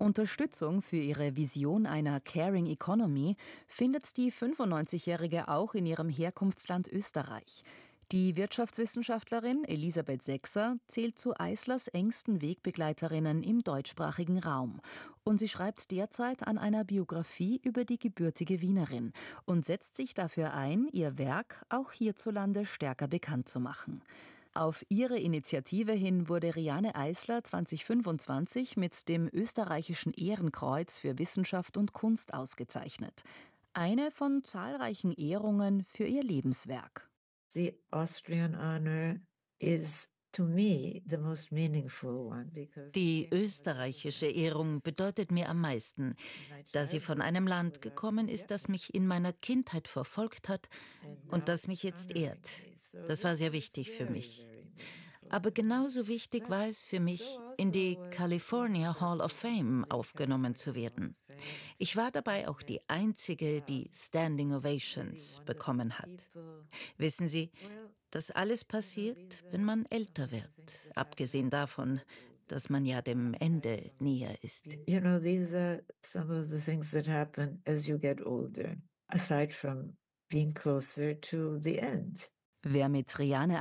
Unterstützung für ihre Vision einer Caring Economy findet die 95-Jährige auch in ihrem Herkunftsland Österreich. Die Wirtschaftswissenschaftlerin Elisabeth Sechser zählt zu Eislers engsten Wegbegleiterinnen im deutschsprachigen Raum. Und sie schreibt derzeit an einer Biografie über die gebürtige Wienerin und setzt sich dafür ein, ihr Werk auch hierzulande stärker bekannt zu machen. Auf ihre Initiative hin wurde Riane Eisler 2025 mit dem österreichischen Ehrenkreuz für Wissenschaft und Kunst ausgezeichnet. Eine von zahlreichen Ehrungen für ihr Lebenswerk. The Austrian honor is to me the most meaningful one because Die österreichische Ehrung bedeutet mir am meisten, da sie von einem Land gekommen ist, das mich in meiner Kindheit verfolgt hat und das mich jetzt ehrt. Das war sehr wichtig für mich. Aber genauso wichtig war es für mich, in die California Hall of Fame aufgenommen zu werden. Ich war dabei auch die Einzige, die Standing Ovations bekommen hat. Wissen Sie, das alles passiert, wenn man älter wird, abgesehen davon, dass man ja dem Ende näher ist. You know, these are some of the things that happen as you get older, aside from being closer to the end. Wer mit Riane